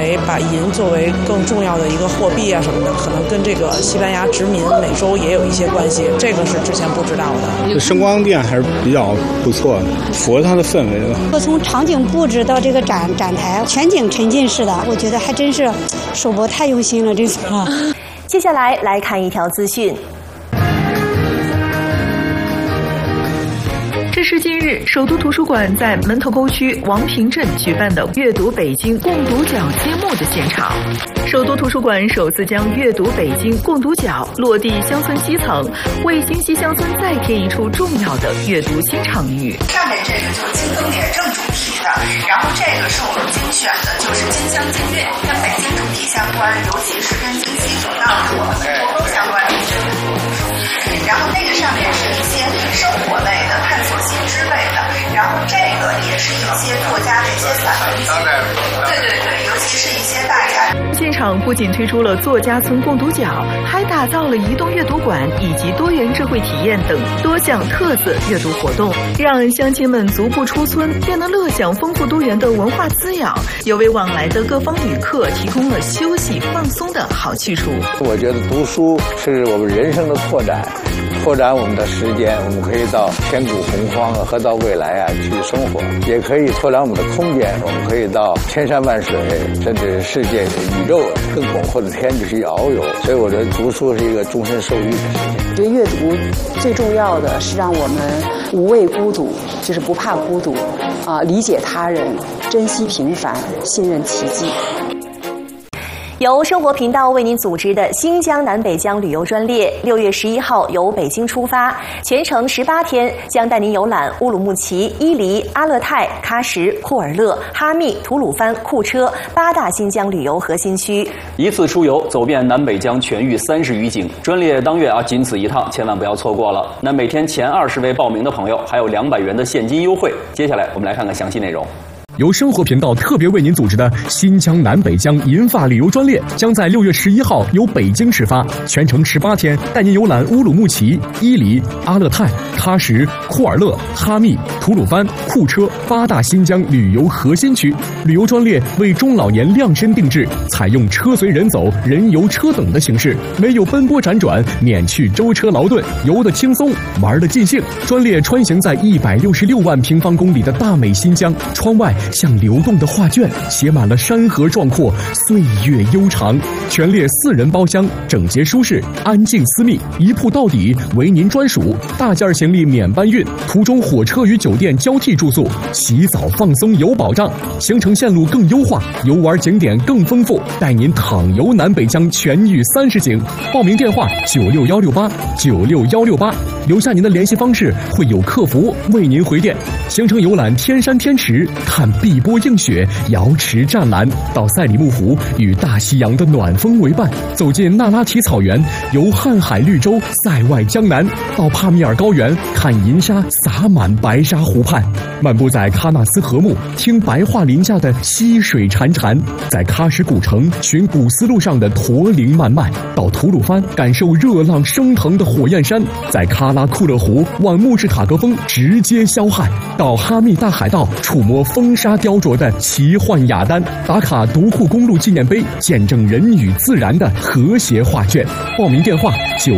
为把银作为更重要的一个货币啊什么的，可能跟这个西班牙殖民美洲也有一些关系，这个是之前不知道的。 声光电还是比较不错的，符合它的氛围吧。 从场景布置到这个展台，全景沉浸式的，我觉得还真是首博太用心了，这次啊。 接下来来看一条资讯。 这是近日首都图书馆在门头沟区王平镇举办的“阅读北京共读角”揭幕的现场。首都图书馆首次将“阅读北京共读角”落地乡村基层，为京西乡村再添一处重要的阅读新场域。 上面这个就是京灯联政主题的，然后这个是我们精选的，就是京乡京韵，跟北京主题相关，尤其是跟京西主闹和我们沟通相关的一些阅读。然后那个上面是一些生活类的、探索新知类的，然后这个也是一些作家的一些散文集，对，尤其是一些大家。 现场不仅推出了作家村共读角，还打造了移动阅读馆以及多元智慧体验等多项特色阅读活动，让乡亲们足不出村便能乐享丰富多元的文化滋养，又为往来的各方旅客提供了休息放松的好去处。 我觉得读书是我们人生的拓展我们的时间，我们可以到千古洪荒和到未来去生活，也可以拓展我们的空间，我们可以到千山万水，甚至世界宇宙更广阔的天地去遨游。所以我觉得读书是一个终身受益的事情。 我觉得阅读最重要的是让我们无畏孤独，就是不怕孤独理解他人，珍惜平凡，信任奇迹。 由生活频道为您组织的新疆南北疆旅游专列，6月11号由北京出发，全程18天，将带您游览乌鲁木齐、伊犁、阿勒泰、喀什、库尔勒、哈密、吐鲁番、库车8大新疆旅游核心区。 一次出游走遍南北疆全域30余景，专列当月仅此一趟，千万不要错过了。那每天前20位报名的朋友还有200元的现金优惠。接下来我们来看看详细内容。 由生活频道特别为您组织的新疆南北疆银发旅游专列，将在6月11号由北京出发，全程18天，带您游览乌鲁木齐、伊犁、阿勒泰、喀什、库尔勒、哈密、吐鲁番、库车8大新疆旅游核心区。旅游专列为中老年量身定制，采用车随人走、人游车等的形式，没有奔波辗转，免去舟车劳顿，游得轻松，玩得尽兴。专列穿行在166万平方公里的大美新疆，窗外像流动的画卷，写满了山河壮阔，岁月悠长。全列4人包厢，整洁舒适，安静私密，一铺到底，为您专属。大件行李免搬运，途中火车与酒店交替住宿，洗澡放松有保障。行程线路更优化，游玩景点更丰富，带您淌游南北疆全域30景。报名电话96168，留下您的联系方式，会有客服为您回电。行程游览天山天池，看碧波映雪，瑶池湛蓝，到赛里木湖与大西洋的暖风为伴，走进那拉提草原，游瀚海绿洲，塞外江南，到帕米尔高原，看银沙洒满白沙湖畔，漫步在喀纳斯河木，听白桦林下的溪水潺潺，在喀什古城寻古丝路上的驼铃漫漫，到吐鲁番感受热浪升腾的火焰山，在喀拉库勒湖望穆士塔格峰直接霄汉，到哈密大海盗触摸风沙雕琢的奇幻雅丹，打卡独库公路纪念碑，见证人与自然的和谐画卷。报名电话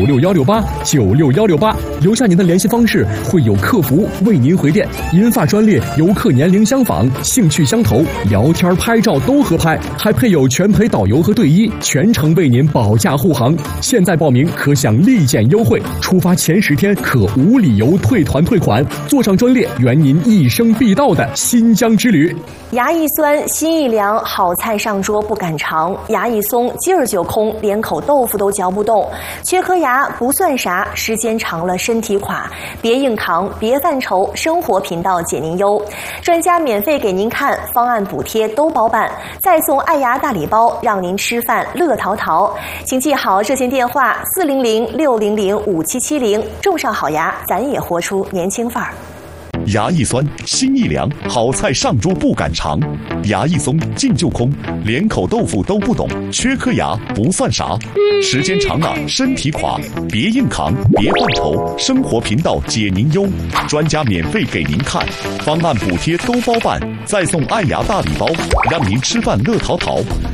96168，留下您的联系方式，会有客服为您回电。银发专列游客年龄相仿，兴趣相投，聊天拍照都合拍，还配有全陪导游和队医，全程为您保驾护航。现在报名可享立减优惠，出发前10天可无理由退团退款，坐上专列圆您一生必到的新疆之旅。 牙一酸，心一凉，好菜上桌不敢尝；牙一松，劲儿就空，连口豆腐都嚼不动。缺颗牙不算啥，时间长了身体垮。别硬扛，别犯愁，生活频道解您忧。专家免费给您看，方案补贴都包办，再送爱牙大礼包，让您吃饭乐淘淘。请记好热线电话400-600-5770，种上好牙，咱也活出年轻范儿。 牙一酸，心一凉，好菜上桌不敢尝；牙一松，劲就空，连口豆腐都不懂。缺颗牙不算啥，时间长了身体垮。别硬扛，别犯愁，生活频道解您忧。专家免费给您看，方案补贴都包办，再送爱牙大礼包，让您吃饭乐淘淘。